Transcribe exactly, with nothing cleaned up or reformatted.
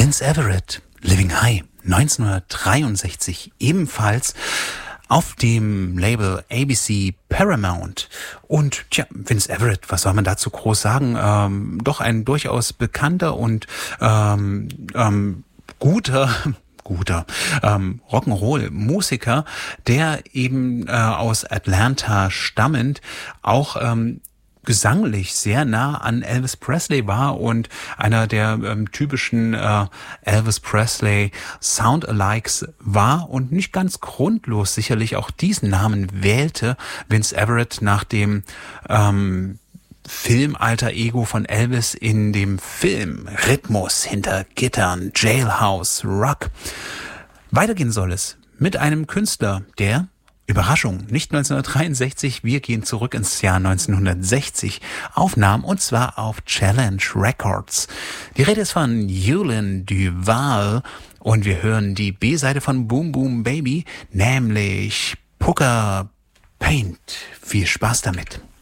Vince Everett, Living High, neunzehnhundertdreiundsechzig ebenfalls auf dem Label A B C Paramount. Und tja, Vince Everett, was soll man dazu groß sagen? Ähm, doch ein durchaus bekannter und ähm, ähm, guter guter ähm, Rock'n'Roll-Musiker, der eben äh, aus Atlanta stammend auch ähm, gesanglich sehr nah an Elvis Presley war und einer der ähm, typischen äh, Elvis Presley Sound-alikes war und nicht ganz grundlos sicherlich auch diesen Namen wählte, Vince Everett, nach dem ähm, Film-Alter Ego von Elvis in dem Film Rhythmus hinter Gittern, Jailhouse Rock. Weitergehen soll es mit einem Künstler, der Überraschung, nicht neunzehnhundertdreiundsechzig, wir gehen zurück ins Jahr neunzehnhundertsechzig, aufnahm, und zwar auf Challenge Records. Die Rede ist von Yulin Duval und wir hören die B-Seite von Boom Boom Baby, nämlich Poker Paint. Viel Spaß damit.